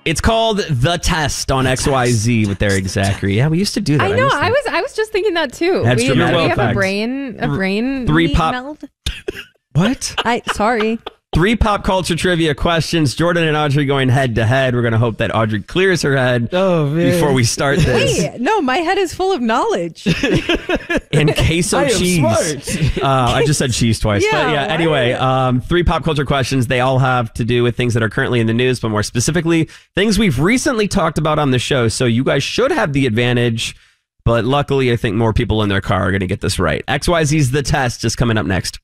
It's called The Test on XYZ with Eric Zachary. Yeah, we used to do that. I know. I was just thinking that too. That's we dramatic. have a brain. Three pop. meld. What? Sorry. 3 pop culture trivia questions. Jordan and Audrey going head to head. We're going to hope that Audrey clears her head before we start this. Wait, no, my head is full of knowledge. In queso cheese. I just said cheese twice. Yeah, but yeah, anyway, 3 pop culture questions. They all have to do with things that are currently in the news, but more specifically, things we've recently talked about on the show. So you guys should have the advantage, but luckily, I think more people in their car are going to get this right. XYZ's The Test is coming up next.